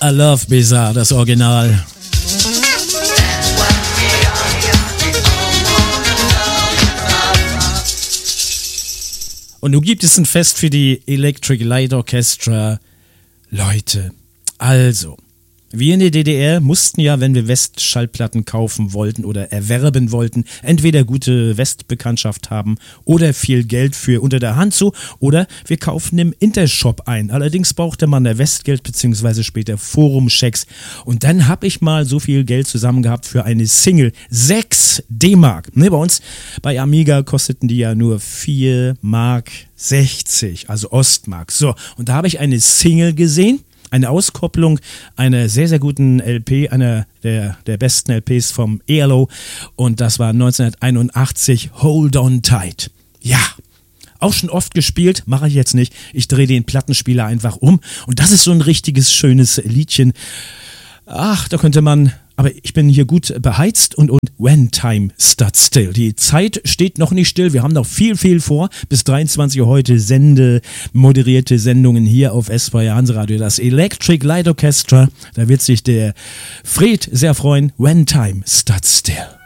I Love Bizarre, das Original. Und nun gibt es ein Fest für die Electric Light Orchestra. Leute, also, wir in der DDR mussten ja, wenn wir Westschallplatten kaufen wollten oder erwerben wollten, entweder gute Westbekanntschaft haben oder viel Geld für unter der Hand so, oder wir kaufen im Intershop ein. Allerdings brauchte man da Westgeld bzw. später Forumchecks. Und dann habe ich mal so viel Geld zusammen gehabt für eine Single. 6 D-Mark. Ne, bei uns bei Amiga kosteten die ja nur 4 Mark 60, also Ostmark. So, und da habe ich eine Single gesehen. Eine Auskopplung einer sehr, sehr guten LP, einer der besten LPs vom ELO, und das war 1981, Hold On Tight. Ja, auch schon oft gespielt, mache ich jetzt nicht. Ich drehe den Plattenspieler einfach um und das ist so ein richtiges, schönes Liedchen. Ach, da könnte man, aber ich bin hier gut beheizt und When Time Stood Still. Die Zeit steht noch nicht still, wir haben noch viel, viel vor. Bis 23 Uhr heute moderierte Sendungen hier auf SWR Hanseradio. Das Electric Light Orchestra, da wird sich der Fred sehr freuen. When Time Stood Still.